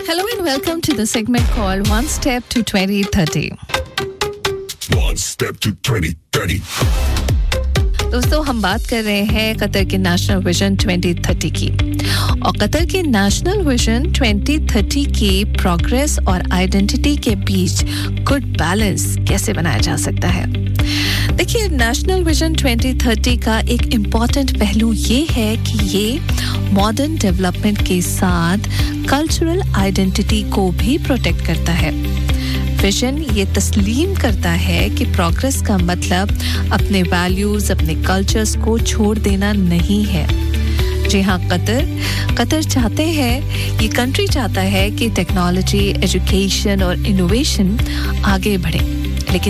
Hello and welcome to the segment called One Step to 2030. One Step to 2030. दोस्तों हम बात कर रहे हैं कतर के नेशनल विजन 2030 की और कतर के नेशनल विजन 2030 की प्रोग्रेस और आइडेंटिटी के बीच गुड बैलेंस कैसे बनाया जा सकता है। देखिए, नेशनल विजन 2030 का एक इम्पॉर्टेंट पहलू ये है कि ये मॉडर्न डेवलपमेंट के साथ कल्चरल आइडेंटिटी को भी प्रोटेक्ट करता है। विजन ये तस्लीम करता है कि प्रोग्रेस का मतलब अपने वैल्यूज, अपने कल्चर्स को छोड़ देना नहीं है। जी हाँ, कतर चाहते हैं, ये कंट्री चाहता है कि टेक्नोलॉजी, एजुकेशन और इनोवेशन आगे बढ़े।